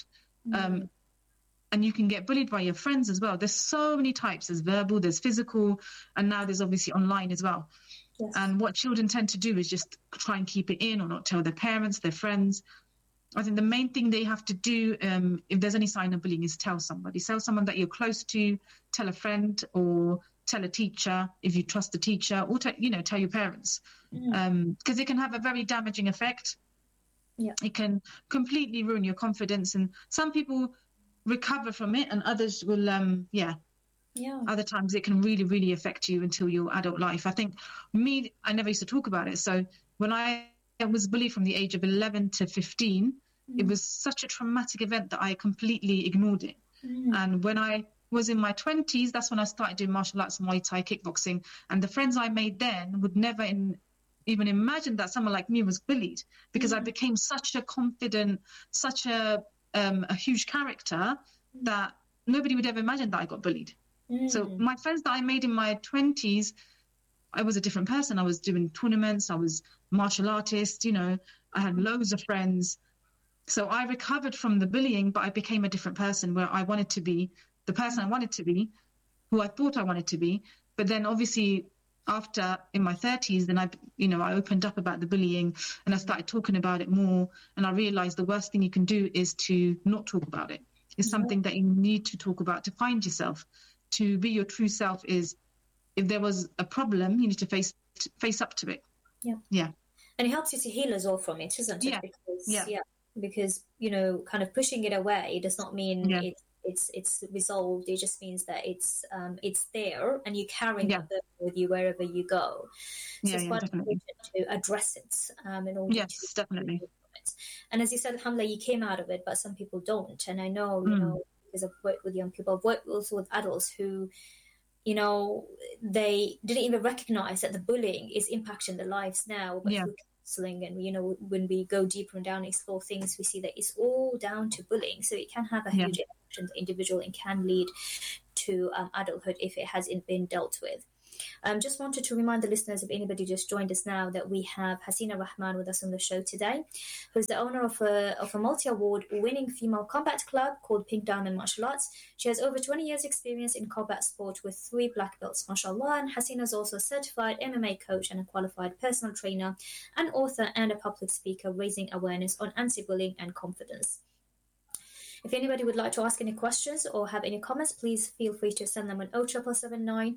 And you can get bullied by your friends as well. There's so many types. There's verbal, there's physical, and now there's obviously online as well. Yes. And what children tend to do is just try and keep it in or not tell their parents, their friends. I think the main thing they have to do, if there's any sign of bullying, is tell somebody. Tell someone that you're close to, tell a friend, or tell a teacher if you trust the teacher, or tell your parents. Because it can have a very damaging effect. Yeah. It can completely ruin your confidence, and some people recover from it and others will other times it can really, really affect you until your adult life. I think I never used to talk about it. So when I was bullied from the age of 11 to 15, it was such a traumatic event that I completely ignored it. And when I was in my 20s, that's when I started doing martial arts, Muay Thai, kickboxing, and the friends I made then would never even imagine that someone like me was bullied, because I became such a confident, such a huge character that nobody would ever imagine that I got bullied. So my friends that I made in my 20s, I was a different person. I was doing tournaments. I was martial artist. I had loads of friends. So I recovered from the bullying, but I became a different person, where I wanted to be the person I wanted to be, who I thought I wanted to be. But then obviously after, in my 30s, then I opened up about the bullying and I started talking about it more. And I realized the worst thing you can do is to not talk about it. It's something that you need to talk about to find yourself. To be your true self is, if there was a problem, you need to face up to it. Yeah. And it helps you to heal as well from it, isn't it? Yeah. Because kind of pushing it away does not mean it's resolved. It just means that it's there and you're carrying it with you wherever you go. So it's quite important to address it in order to definitely. And as you said, alhamdulillah, you came out of it, but some people don't. And I know, you know, because I've worked with young people, I've worked also with adults who, you know, they didn't even recognize that the bullying is impacting their lives now. But through counseling and, you know, when we go deeper and down and explore things, we see that it's all down to bullying. So it can have a huge impact on the individual and can lead to adulthood if it hasn't been dealt with. Just wanted to remind the listeners, if anybody just joined us now, that we have Hasina Rahman with us on the show today, who's the owner of a multi-award winning female combat club called Pink Diamond Martial Arts. She has over 20 years experience in combat sport with 3 black belts, mashallah. And Hasina is also a certified MMA coach and a qualified personal trainer, an author and a public speaker, raising awareness on anti-bullying and confidence. If anybody would like to ask any questions or have any comments, please feel free to send them on 07779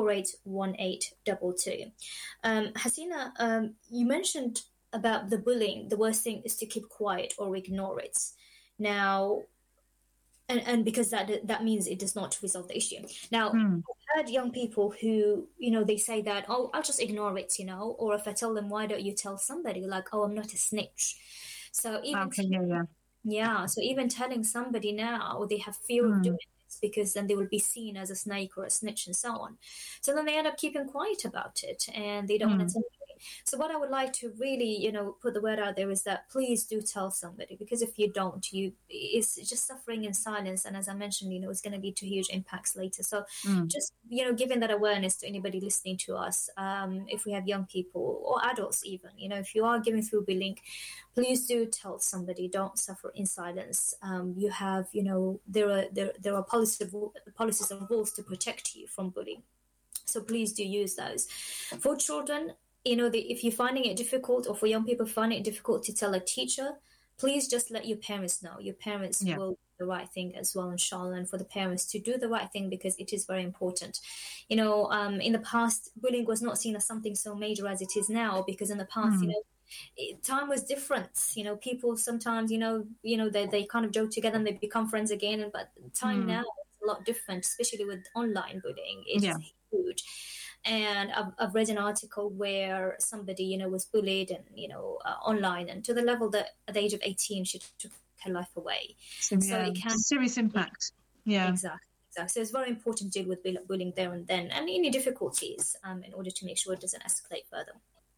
481822. Hasina, you mentioned about the bullying. The worst thing is to keep quiet or ignore it. Now, and because that means it does not resolve the issue. Now, I've heard young people who, you know, they say that, oh, I'll just ignore it, you know, or if I tell them, why don't you tell somebody? Like, oh, I'm not a snitch. So even so even telling somebody now, they have fear of doing this because then they will be seen as a snake or a snitch and so on. So then they end up keeping quiet about it and they don't want to tell anybody. So what I would like to really, you know, put the word out there is that please do tell somebody, because if you don't, it's just suffering in silence. And as I mentioned, you know, it's going to lead to huge impacts later. So just, you know, giving that awareness to anybody listening to us, if we have young people or adults even, you know, if you are going through bullying, please do tell somebody. Don't suffer in silence. You have, you know, there are policies and rules to protect you from bullying. So please do use those. For children, you know, if you're finding it difficult, or for young people finding it difficult to tell a teacher, please just let your parents know. Your parents will do the right thing as well, inshallah, and for the parents to do the right thing, because it is very important. You know, in the past, bullying was not seen as something so major as it is now, because in the past, you know, time was different. You know, people sometimes, you know, they kind of joke together and they become friends again. But time now is a lot different, especially with online bullying. It's huge. And I've read an article where somebody, you know, was bullied and, you know, online, and to the level that at the age of 18, she took her life away. So it can serious impact. Exactly. So it's very important to deal with bullying there and then, and any difficulties in order to make sure it doesn't escalate further.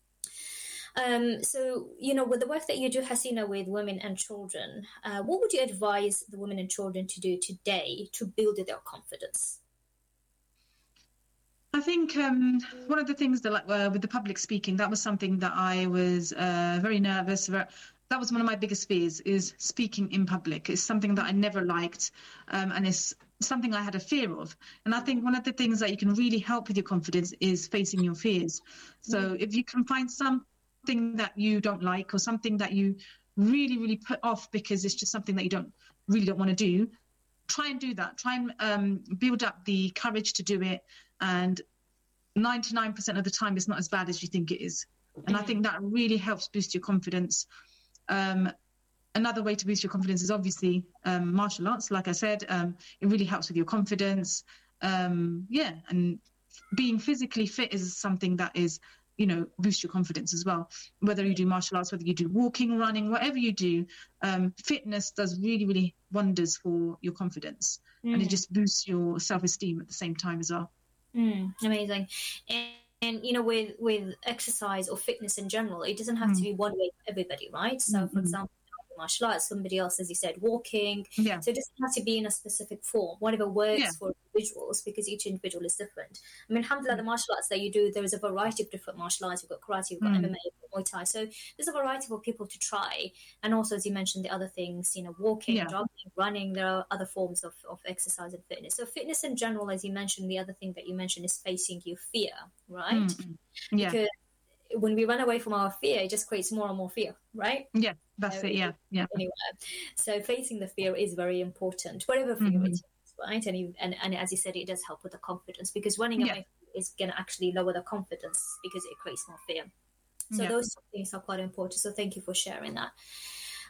So, you know, with the work that you do, Hasina, with women and children, what would you advise the women and children to do today to build their confidence? I think one of the things that, like, with the public speaking, that was something that I was very nervous about. That was one of my biggest fears, is speaking in public. It's something that I never liked, and it's something I had a fear of. And I think one of the things that you can really help with your confidence is facing your fears. So if you can find something that you don't like, or something that you really, really put off because it's just something that you don't want to do, try and do that. Try and build up the courage to do it. And 99% of the time, it's not as bad as you think it is. And I think that really helps boost your confidence. Another way to boost your confidence is obviously martial arts. Like I said, it really helps with your confidence. And being physically fit is something that is, you know, boost your confidence as well. Whether you do martial arts, whether you do walking, running, whatever you do, fitness does really, really wonders for your confidence. And it just boosts your self-esteem at the same time as well. Amazing. And you know, with exercise or fitness in general, it doesn't have to be one way for everybody, right? So for example, martial arts, somebody else, as you said, walking. So it doesn't have to be in a specific form, whatever works for individuals, because each individual is different. I mean, alhamdulillah, the martial arts that you do, there is a variety of different martial arts. You've got karate, you've got MMA, Muay Thai. So there's a variety for people to try. And also, as you mentioned, the other things, you know, walking, jogging, running, there are other forms of exercise and fitness. So fitness in general, as you mentioned, the other thing that you mentioned is facing your fear, right? Because when we run away from our fear, it just creates more and more fear, right? Yeah, that's it. Yeah. Anyway, so facing the fear is very important, whatever fear it is, right? And as you said, it does help with the confidence, because running away is going to actually lower the confidence because it creates more fear. So those things are quite important. So thank you for sharing that.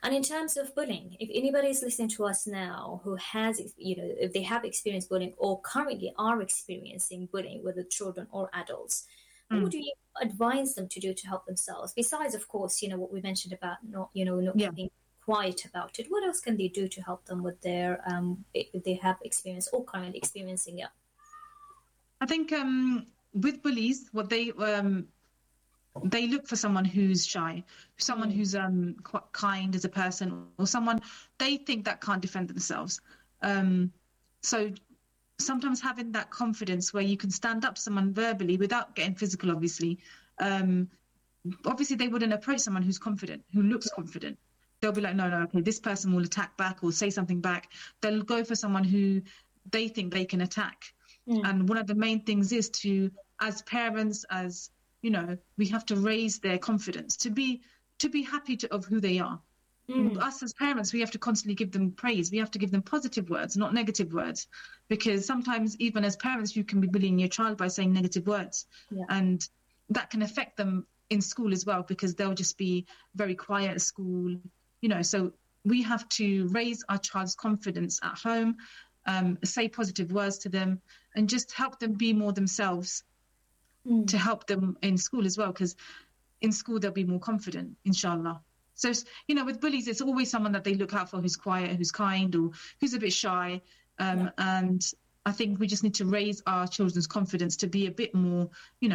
And in terms of bullying, if anybody is listening to us now who has, if they have experienced bullying or currently are experiencing bullying, whether children or adults, what would you advise them to do to help themselves? Besides, of course, what we mentioned about not keeping quiet about it. What else can they do to help them with their, if they have experienced or currently experiencing it? I think with bullies, what they look for someone who's shy, someone who's quite kind as a person, or someone they think that can't defend themselves. So sometimes having that confidence where you can stand up to someone verbally without getting physical, obviously. Obviously, they wouldn't approach someone who's confident, who looks confident. They'll be like, no, okay, this person will attack back or say something back. They'll go for someone who they think they can attack. And one of the main things is to, as parents, we have to raise their confidence to be happy of who they are. Us as parents, we have to constantly give them praise. We have to give them positive words, not negative words, because sometimes even as parents, you can be bullying your child by saying negative words, and that can affect them in school as well, because they'll just be very quiet at school. So we have to raise our child's confidence at home, say positive words to them, and just help them be more themselves to help them in school as well, because in school they'll be more confident, inshallah. So, with bullies, it's always someone that they look out for who's quiet, who's kind, or who's a bit shy. And I think we just need to raise our children's confidence to be a bit more,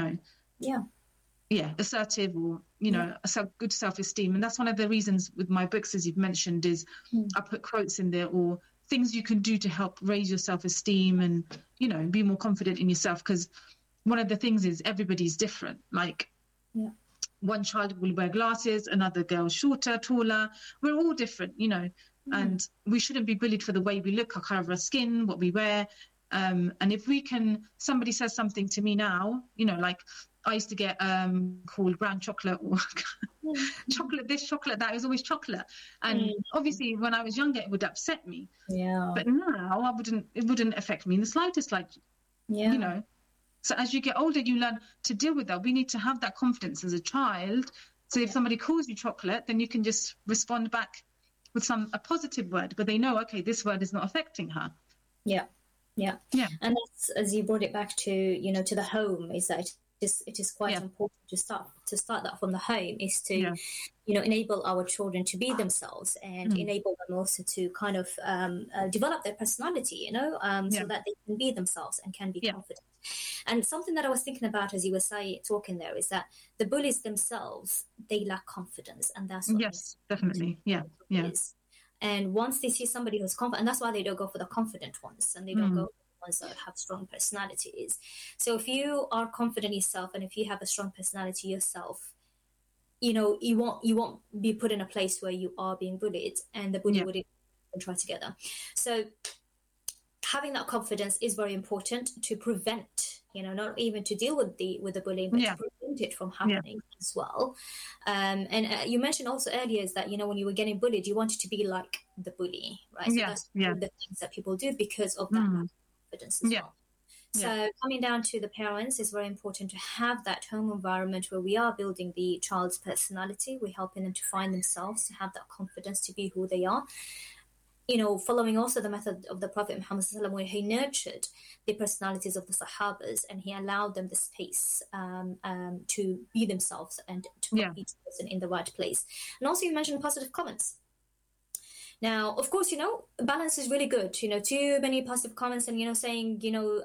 assertive, or good self-esteem. And that's one of the reasons with my books, as you've mentioned, is I put quotes in there or things you can do to help raise your self-esteem and be more confident in yourself, because one of the things is everybody's different. Like one child will wear glasses, another girl shorter, taller. We're all different, and we shouldn't be bullied for the way we look, our color of our skin, what we wear. And if somebody says something to me now, like I used to get called brown chocolate or chocolate this, chocolate that. It was always chocolate. And obviously when I was younger, it would upset me. Yeah. But now it wouldn't affect me in the slightest, So as you get older, you learn to deal with that. We need to have that confidence as a child. So if somebody calls you chocolate, then you can just respond back with a positive word, but they know, okay, this word is not affecting her. Yeah. And that's, as you brought it back to, to the home, is that it is quite important to start that from the home, is to, enable our children to be themselves and enable them also to kind of develop their personality, so that they can be themselves and can be confident. And something that I was thinking about as you were talking there is that the bullies themselves, they lack confidence, and that's what definitely, is. And once they see somebody who's confident, and that's why they don't go for the confident ones, and they don't go for the ones that have strong personalities. So if you are confident yourself, and if you have a strong personality yourself, you won't be put in a place where you are being bullied, and the bully would try together. So having that confidence is very important to prevent, not even to deal with the bullying, but to prevent it from happening as well. And you mentioned also earlier is that, when you were getting bullied, you wanted to be like the bully, right? So that's one of the things that people do because of that lack of confidence as well. So coming down to the parents, it's very important to have that home environment where we are building the child's personality. We're helping them to find themselves, to have that confidence to be who they are. Following also the method of the Prophet Muhammad ﷺ, where he nurtured the personalities of the Sahabas and he allowed them the space to be themselves and to put each person in the right place. And also you mentioned positive comments. Now, of course, balance is really good. Too many positive comments and, saying,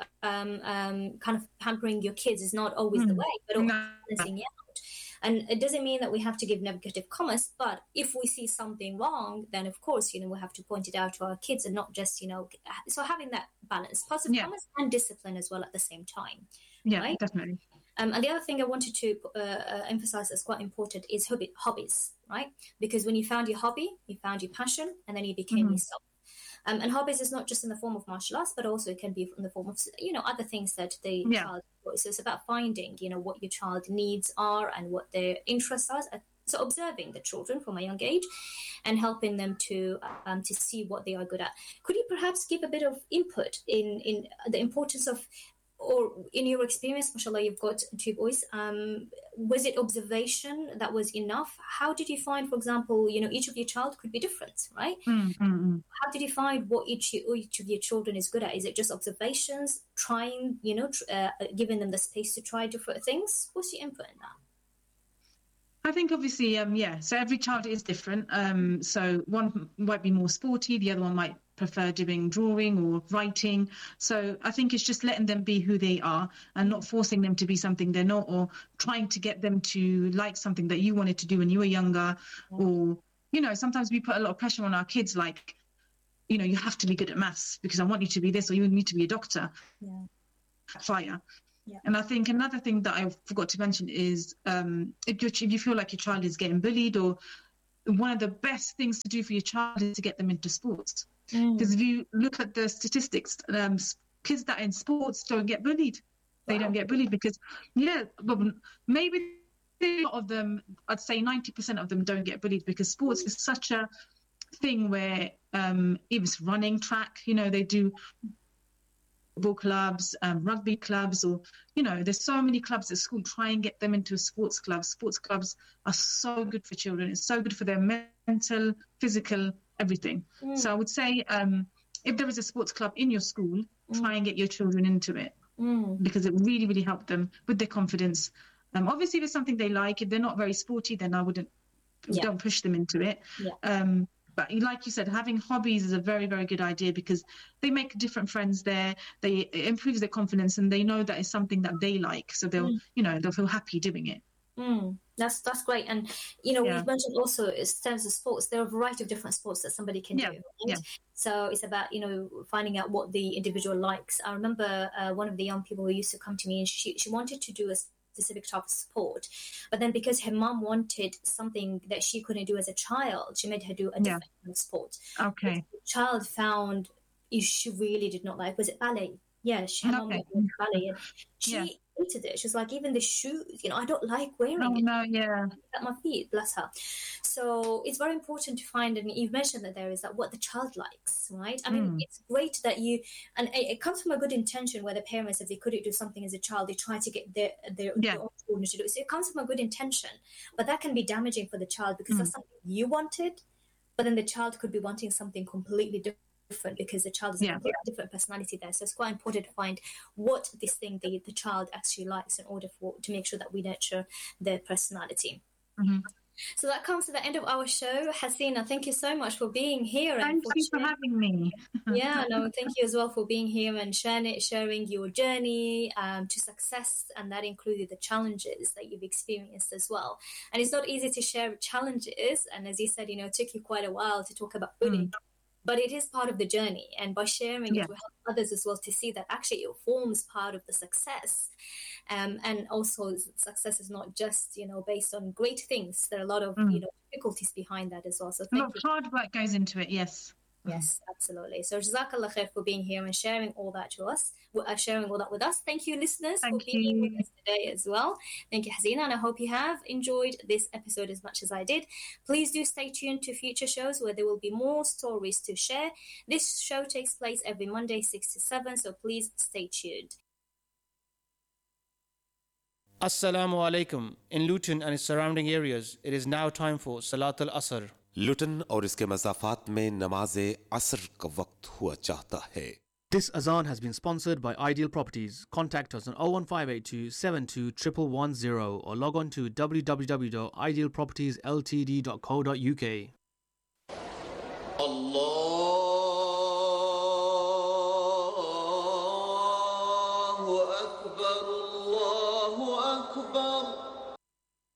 kind of pampering your kids is not always the way, but balancing it out. And it doesn't mean that we have to give negative comments, but if we see something wrong, then of course, we have to point it out to our kids and not just, so having that balance, positive comments and discipline as well at the same time. Yeah, right? Definitely. And the other thing I wanted to emphasize as quite important is hobbies, right? Because when you found your hobby, you found your passion, and then you became yourself. And hobbies is not just in the form of martial arts, but also it can be in the form of, other things that the child enjoys. So it's about finding, what your child needs are and what their interests are. So observing the children from a young age and helping them to see what they are good at. Could you perhaps give a bit of input in the importance of or in your experience, mashallah, you've got 2 boys. Was it observation that was enough? How did you find, for example, each of your child could be different, right? How did you find what each of your children is good at? Is it just observations, trying, giving them the space to try different things? What's your input in that? I think obviously, so every child is different. So one might be more sporty, the other one might prefer doing drawing or writing. So I think it's just letting them be who they are and not forcing them to be something they're not, or trying to get them to like something that you wanted to do when you were younger. Or, sometimes we put a lot of pressure on our kids, like, you have to be good at maths because I want you to be this, or you need to be a doctor. Fire. Yeah. And I think another thing that I forgot to mention is if you feel like your child is getting bullied, or one of the best things to do for your child is to get them into sports. Because if you look at the statistics, kids that are in sports don't get bullied. They don't get bullied because, but maybe a lot of them, I'd say 90% of them don't get bullied, because sports is such a thing where if it's running, track, they do football clubs, rugby clubs, or there's so many clubs at school. Try and get them into a sports club. Sports clubs are so good for children. It's so good for their mental, physical, everything. So I would say if there is a sports club in your school, try and get your children into it, because it really, really helped them with their confidence. Obviously, if it's something they like, if they're not very sporty, then I wouldn't, don't push them into it. But like you said, having hobbies is a very, very good idea, because they make different friends there. It improves their confidence, and they know that it's something that they like. So they'll, they'll feel happy doing it. That's great. And, we've mentioned also in terms of sports, there are a variety of different sports that somebody can do. Right? So it's about, finding out what the individual likes. I remember one of the young people who used to come to me, and she wanted to do a specific type of sport, but then because her mom wanted something that she couldn't do as a child, she made her do a different kind of sport. Okay. The child found she really did not like, was it ballet? Yeah, her mom wanted ballet, and she hated it. She's like, even the shoes, I don't like wearing it at my feet, bless her. So it's very important to find, and you've mentioned that there is that what the child likes, right? I mean, it's great that and it comes from a good intention, where the parents, if they couldn't do something as a child, they try to get their own children to do it. So it comes from a good intention, but that can be damaging for the child, because that's something you wanted, but then the child could be wanting something completely different, because the child is a different personality there. So it's quite important to find what this thing the child actually likes, in order to make sure that we nurture their personality. So that comes to the end of our show. Hasina, thank you so much for being here. Thank you for having me. Thank you as well for being here and sharing your journey to success, and that included the challenges that you've experienced as well. And it's not easy to share challenges, and as you said, it took you quite a while to talk about bullying. But it is part of the journey, and by sharing it will help others as well to see that actually it forms part of the success. And also, success is not just based on great things. There are a lot of difficulties behind that as well. So thank you. Hard work goes into it. Yes, absolutely. So Jazakallah khair for being here and sharing all that to us, sharing all that with us. Thank you, listeners, for being with us today as well. Thank you, Hasina, and I hope you have enjoyed this episode as much as I did. Please do stay tuned to future shows, where there will be more stories to share. This show takes place every Monday 6 to 7, so please stay tuned. Assalamu alaikum. In Luton and its surrounding areas, it is now time for Salat al-Asr. लुटन और इसके मज़ाफ़ात में नमाज असर का वक्त हुआ चाहता है. This azan has been sponsored by Ideal Properties. Contact us on 01582 72 1110 or log on to www.idealpropertiesltd.co.uk. Allahu Akbar, Allahu Akbar.